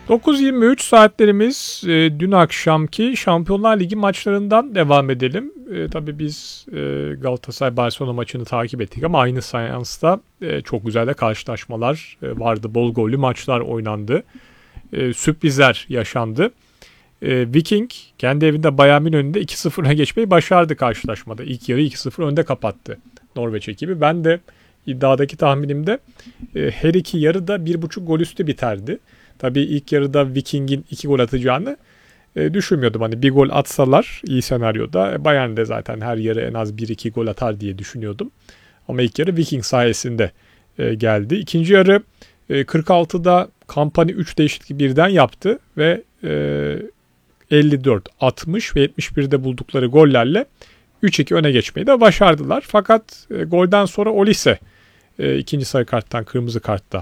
9:23 saatlerimiz dün akşamki Şampiyonlar Ligi maçlarından devam edelim. Tabii biz Galatasaray-Barcelona maçını takip ettik ama aynı seansta çok güzel de karşılaşmalar vardı. Bol gollü maçlar oynandı. Sürprizler yaşandı. Viking kendi evinde Bayern Münih önünde 2-0'a geçmeyi başardı karşılaşmada. İlk yarı 2-0 önde kapattı Norveç ekibi. Ben de iddiadaki tahminimde her iki yarı da 1.5 gol üstü biterdi. Tabii ilk yarıda Viking'in 2 gol atacağını düşünmüyordum. Hani bir gol atsalar iyi senaryoda Bayern de zaten her yarı en az 1-2 gol atar diye düşünüyordum. Ama ilk yarı Viking sayesinde geldi. İkinci yarı 46'da Kompany 3 değişiklik birden yaptı ve 54, 60 ve 71'de buldukları gollerle 3-2 öne geçmeyi de başardılar. Fakat golden sonra Olise ikinci sarı karttan kırmızı kartta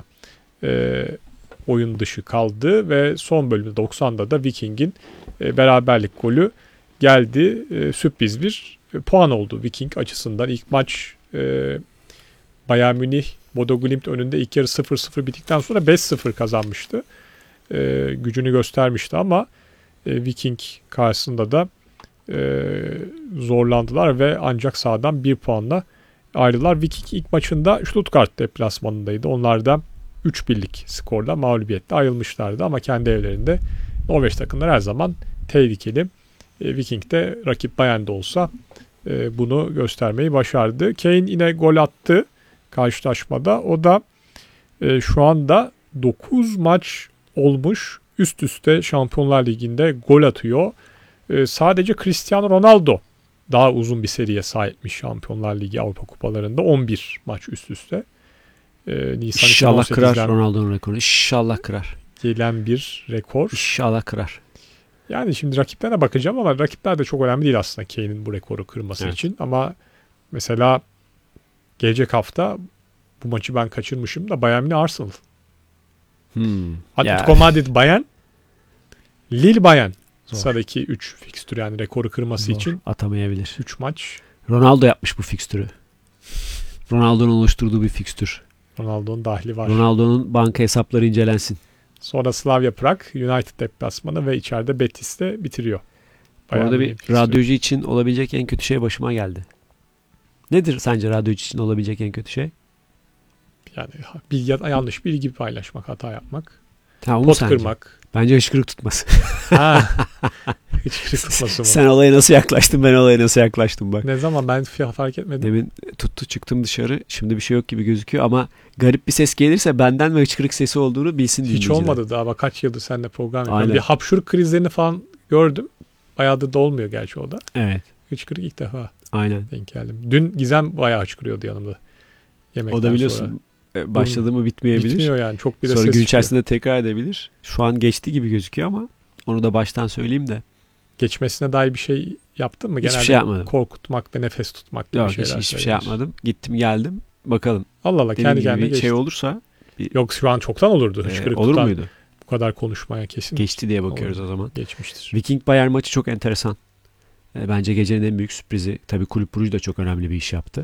oyun dışı kaldı ve son bölümde 90'da da Viking'in beraberlik golü geldi. Sürpriz bir puan oldu Viking açısından. İlk maç Bayern Münih Bodo Glimt önünde ilk yarı 0-0 bittikten sonra 5-0 kazanmıştı. Gücünü göstermişti ama Viking karşısında da zorlandılar ve ancak sahadan 1 puanla ayrıldılar. Viking ilk maçında Stuttgart deplasmanındaydı. Onlar da 3-1'lik skorla mağlubiyetle ayrılmışlardı ama kendi evlerinde Norveç takımları her zaman tehlikeli. Viking de rakip Bayern'de olsa bunu göstermeyi başardı. Kane yine gol attı karşılaşmada. O da şu anda 9 maç olmuş üst üste Şampiyonlar Ligi'nde gol atıyor. Sadece Cristiano Ronaldo daha uzun bir seriye sahipmiş Şampiyonlar Ligi Avrupa Kupalarında. 11 maç üst üste. Nisan İnşallah kırar Ronaldo'nun rekorunu. İnşallah kırar. Gelen bir rekor. İnşallah kırar. Yani şimdi rakiplerine bakacağım ama rakipler de çok önemli değil aslında Kane'in bu rekoru kırması için. Ama mesela gelecek hafta bu maçı ben kaçırmışım da Bayern Münih Arsenal. Atletico Madrid Bayern, Lille Bayern. Sıradaki 3 fikstür yani rekoru kırması için. Atamayabilir. 3 maç. Ronaldo yapmış bu fikstürü. Ronaldo'nun oluşturduğu bir fikstür. Ronaldo'nun dahli var. Ronaldo'nun banka hesapları incelensin. Sonra Slavia Prag, United deplasmanı ve içeride Betis'te bitiriyor. Orada bir radyocu için olabilecek en kötü şey başıma geldi. Nedir sence radyocu için olabilecek en kötü şey? Yani yanlış bilgi paylaşmak, hata yapmak. Pot kırmak. Bence hıçkırık tutması. Hıçkırık tutması mı? Sen olaya nasıl yaklaştın, ben olaya nasıl yaklaştım bak. Ne zaman ben fark etmedim. Demin tuttu çıktım dışarı. Şimdi bir şey yok gibi gözüküyor ama garip bir ses gelirse benden ve hıçkırık sesi olduğunu bilsin dinleyiciler. Hiç olmadı daha. Bak kaç yıldır seninle program yapıyorum. Bir hapşuruk krizlerini falan gördüm. Bayağıdır da olmuyor gerçi o da. Evet. Hıçkırık ilk defa denk geldim. Dün Gizem bayağı hıçkırıyordu yanımda. Yemekten o da biliyorsun sonra. Başladı mı bitmeyebilir. Bitmiyor yani. Çok bir sonra ses gün içerisinde tekrar edebilir. Şu an geçti gibi gözüküyor ama onu da baştan söyleyeyim de. Geçmesine dair bir şey yaptın mı? Hiçbir şey yapmadım. Korkutmak ve nefes tutmak gibi şeyler. Hiçbir şey yapmadım. Gittim geldim. Bakalım. Allah Allah kendi kendine geçti. Şey olursa. Yok şu an çoktan olurdu. Olur muydu? Bu kadar konuşmaya kesin. Geçti diye bakıyoruz o zaman. Geçmiştir. Viking Bayern maçı çok enteresan. Bence gecenin en büyük sürprizi. Tabii Kulüp Brugge da çok önemli bir iş yaptı.